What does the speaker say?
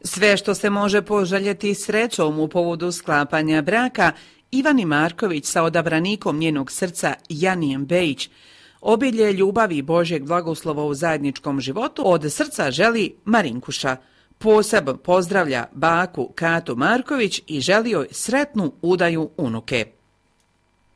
Sve što se može poželjeti srećom u povodu sklapanja braka, Ivani Marković sa odabranikom njenog srca Janijem Bejić, obilje ljubavi i Božjeg blagoslova u zajedničkom životu od srca želi Marinkuša. Posebno pozdravlja baku Katu Marković i želi joj sretnu udaju unuke.